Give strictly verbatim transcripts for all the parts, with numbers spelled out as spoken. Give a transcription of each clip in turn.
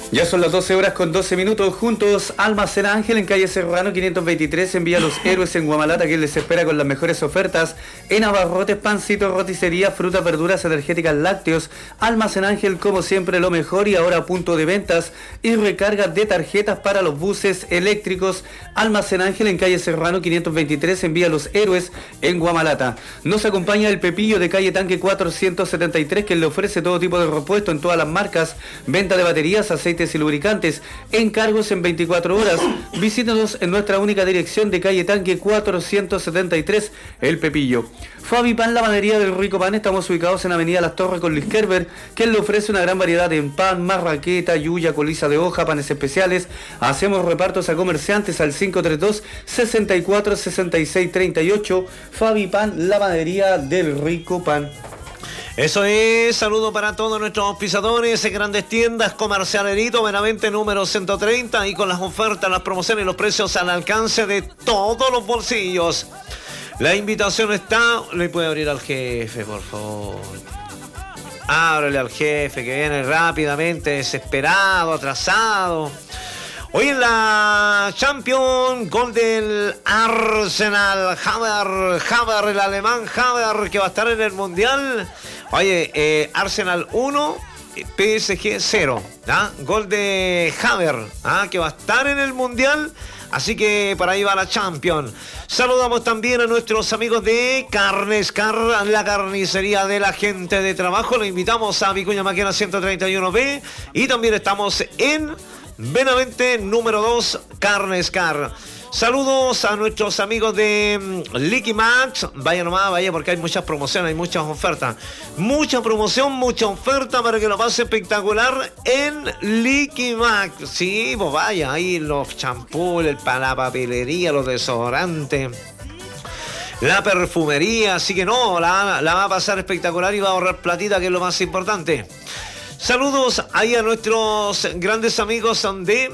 Ya son las doce horas con doce minutos. Juntos, Almacén Ángel en calle Serrano quinientos veintitrés envía a los héroes en Guamalata, que les espera con las mejores ofertas en abarrotes, pancitos, roticería, frutas, verduras, energéticas, lácteos. Almacén Ángel, como siempre, lo mejor, y ahora a punto de ventas y recarga de tarjetas para los buses eléctricos. Almacén Ángel en calle Serrano quinientos veintitrés envía a los héroes en Guamalata. Nos acompaña el Pepillo de calle Tanque cuatrocientos setenta y tres, que le ofrece todo tipo de repuesto en todas las marcas, venta de baterías, aceites y lubricantes, encargos en veinticuatro horas. Visítenos en nuestra única dirección de calle Tanque cuatrocientos setenta y tres, El Pepillo. Fabi Pan, la panadería del Rico Pan. Estamos ubicados en Avenida Las Torres con Luis Kerber, que le ofrece una gran variedad en pan, marraqueta, yuya, coliza de hoja, panes especiales. Hacemos repartos a comerciantes al cinco tres dos, seis cuatro, seis seis tres ocho. Fabi Pan, la panadería del Rico Pan. Eso es, saludo para todos nuestros auspiciadores, grandes tiendas, Comercialerito, Benavente número ciento treinta, y con las ofertas, las promociones y los precios al alcance de todos los bolsillos. La invitación está, le puede abrir al jefe, por favor. Ábrele al jefe, que viene rápidamente, desesperado, atrasado. Hoy en la Champions, gol del Arsenal, Haver, Haver, el alemán Haver, que va a estar en el Mundial. Oye, eh, Arsenal uno, P S G cero, ¿ah? Gol de Haver, ¿ah? Que va a estar en el Mundial. Así que para ahí va la Champions. Saludamos también a nuestros amigos de Carnescar, la carnicería de la gente de trabajo. Los invitamos a Vicuña Maquena ciento treinta y uno B. Y también estamos en Benavente número dos, Carnescar. Saludos a nuestros amigos de Liqui Max. Vaya nomás, vaya, porque hay muchas promociones, hay muchas ofertas. Mucha promoción, mucha oferta para que lo pase espectacular en Liqui Max. Sí, pues vaya, ahí los champús, la papelería, los desodorantes, la perfumería. Así que no, la, la va a pasar espectacular y va a ahorrar platita, que es lo más importante. Saludos ahí a nuestros grandes amigos de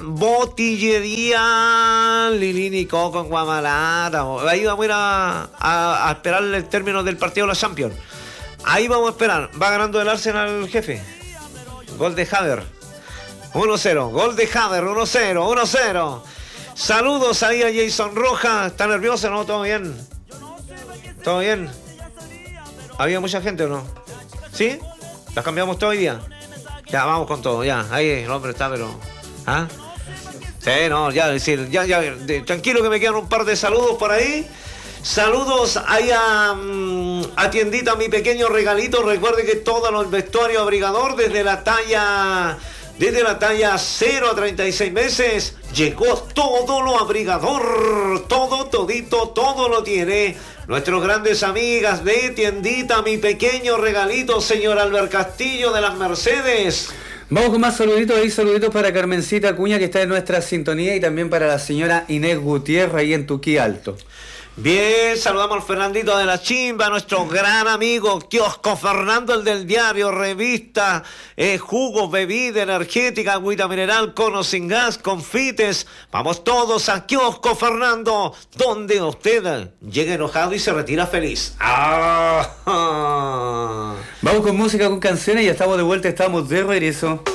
Botillería Lilini Coco en Guamalata. Ahí vamos a ir a, a, a esperar el término del partido de la Champions. Ahí vamos a esperar. Va ganando el Arsenal, jefe. Gol de Haver. uno cero. Gol de Haver. uno cero. uno cero. Saludos ahí a Jason Rojas. ¿Está nervioso? ¿No? ¿Todo bien? ¿Todo bien? ¿Había mucha gente o no? ¿Sí? ¿Las cambiamos todo hoy día? Ya, vamos con todo, ya. Ahí el hombre está, pero... ¿Ah? Sí, no, ya, decir, ya, ya, de, tranquilo, que me quedan un par de saludos por ahí. Saludos ahí a, a Tiendita Mi Pequeño Regalito. Recuerde que todo el vestuario abrigador, desde la talla... Desde la talla cero a treinta y seis meses, llegó todo lo abrigador. Todo, todito, todo lo tiene nuestros grandes amigas de Tiendita Mi Pequeño Regalito, señor Albert Castillo de las Mercedes. Vamos con más saluditos ahí, saluditos para Carmencita Acuña, que está en nuestra sintonía, y también para la señora Inés Gutiérrez ahí en Tuquí Alto. Bien, saludamos al Fernandito de la Chimba, nuestro gran amigo Kiosco Fernando, el del diario, revista, eh, jugos, bebida energética, agüita mineral, conos sin gas, confites. Vamos todos a Kiosco Fernando, donde usted llega enojado y se retira feliz. ¡Ah! Vamos con música, con canciones, y ya estamos de vuelta, estamos de regreso.